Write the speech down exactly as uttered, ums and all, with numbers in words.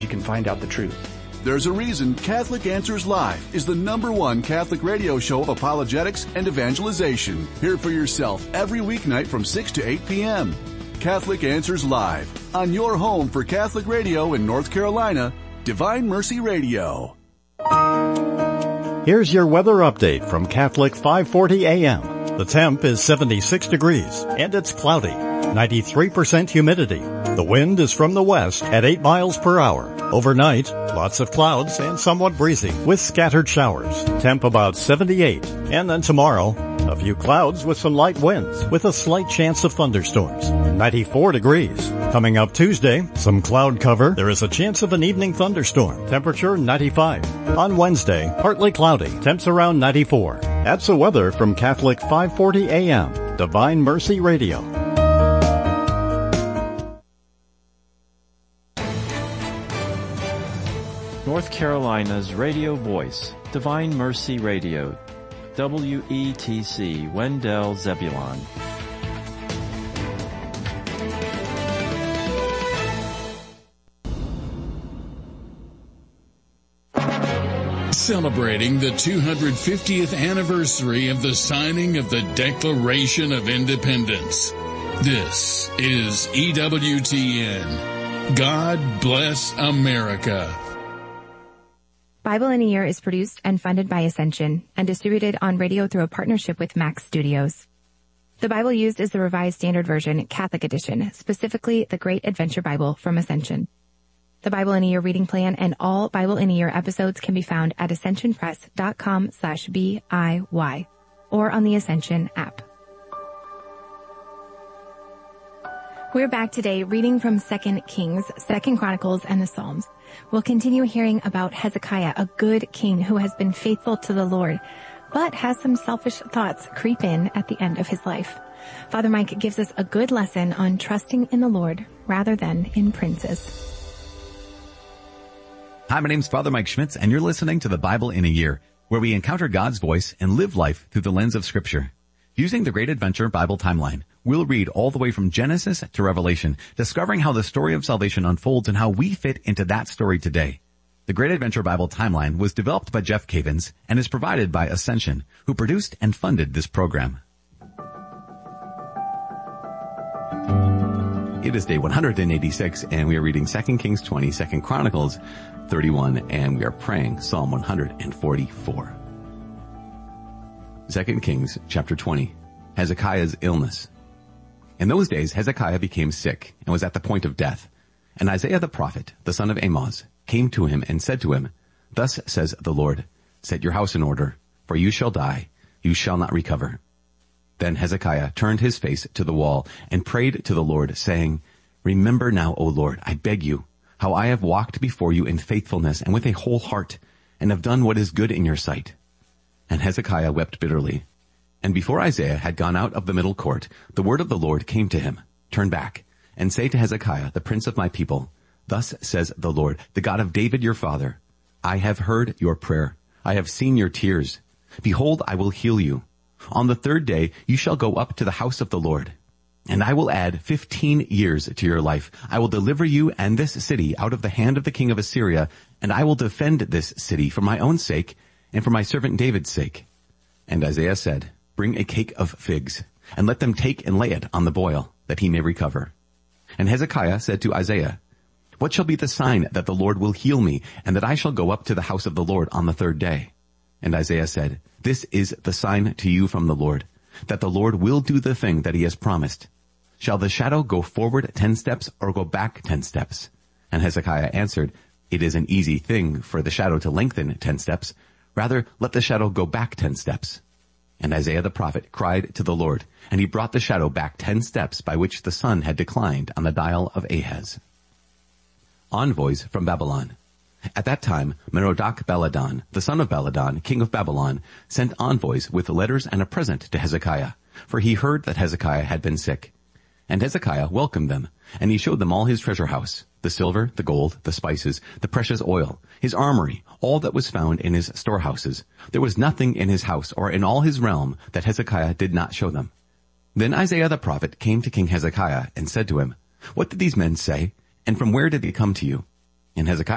you can find out the truth. There's a reason Catholic Answers Live is the number one Catholic radio show of apologetics and evangelization. Hear for yourself every weeknight from six to eight p.m. Catholic Answers Live, on your home for Catholic radio in North Carolina, Divine Mercy Radio. Here's your weather update from Catholic five forty A M. The temp is seventy-six degrees and it's cloudy. ninety-three percent humidity. The wind is from the west at eight miles per hour. Overnight, lots of clouds and somewhat breezy with scattered showers. Temp about seventy-eight. And then tomorrow, a few clouds with some light winds with a slight chance of thunderstorms. ninety-four degrees. Coming up Tuesday, some cloud cover. There is a chance of an evening thunderstorm. Temperature ninety-five. On Wednesday, partly cloudy. Temps around ninety-four. That's the weather from Catholic five forty A M. Divine Mercy Radio. North Carolina's radio voice, Divine Mercy Radio, W E T C, Wendell Zebulon. Celebrating the two hundred fiftieth anniversary of the signing of the Declaration of Independence. This is E W T N. God bless America. Bible in a Year is produced and funded by Ascension and distributed on radio through a partnership with Max Studios. The Bible used is the Revised Standard Version, Catholic Edition, specifically the Great Adventure Bible from Ascension. The Bible in a Year reading plan and all Bible in a Year episodes can be found at ascensionpress.com slash B-I-Y or on the Ascension app. We're back today reading from Second Kings, Second Chronicles, and the Psalms. We'll continue hearing about Hezekiah, a good king who has been faithful to the Lord, but has some selfish thoughts creep in at the end of his life. Father Mike gives us a good lesson on trusting in the Lord rather than in princes. Hi, my name's Father Mike Schmitz, and you're listening to the Bible in a Year, where we encounter God's voice and live life through the lens of Scripture. Using the Great Adventure Bible Timeline, we'll read all the way from Genesis to Revelation, discovering how the story of salvation unfolds and how we fit into that story today. The Great Adventure Bible Timeline was developed by Jeff Cavins and is provided by Ascension, who produced and funded this program. It is day one hundred eighty-six, and we are reading Second Kings twenty, Second Chronicles thirty-one, and we are praying Psalm one hundred forty-four. Second Kings chapter twenty, Hezekiah's illness. In those days, Hezekiah became sick and was at the point of death. And Isaiah the prophet, the son of Amoz, came to him and said to him, Thus says the Lord, set your house in order, for you shall die, you shall not recover. Then Hezekiah turned his face to the wall and prayed to the Lord, saying, Remember now, O Lord, I beg you, how I have walked before you in faithfulness and with a whole heart, and have done what is good in your sight. And Hezekiah wept bitterly. And before Isaiah had gone out of the middle court, the word of the Lord came to him, Turn back, and say to Hezekiah, the prince of my people, Thus says the Lord, the God of David your father, I have heard your prayer. I have seen your tears. Behold, I will heal you. On the third day you shall go up to the house of the Lord. And I will add fifteen years to your life. I will deliver you and this city out of the hand of the king of Assyria, and I will defend this city for my own sake and for my servant David's sake. And Isaiah said, Bring a cake of figs, and let them take and lay it on the boil, that he may recover. And Hezekiah said to Isaiah, What shall be the sign that the Lord will heal me, and that I shall go up to the house of the Lord on the third day? And Isaiah said, This is the sign to you from the Lord, that the Lord will do the thing that he has promised. Shall the shadow go forward ten steps or go back ten steps? And Hezekiah answered, It is an easy thing for the shadow to lengthen ten steps. Rather, let the shadow go back ten steps. And Isaiah the prophet cried to the Lord, and he brought the shadow back ten steps by which the sun had declined on the dial of Ahaz. Envoys from Babylon. At that time, Merodach-Baladan, the son of Baladan, king of Babylon, sent envoys with letters and a present to Hezekiah, for he heard that Hezekiah had been sick. And Hezekiah welcomed them, and he showed them all his treasure house, the silver, the gold, the spices, the precious oil, his armory, all that was found in his storehouses. There was nothing in his house or in all his realm that Hezekiah did not show them. Then Isaiah the prophet came to King Hezekiah and said to him, What did these men say, and from where did they come to you? And Hezekiah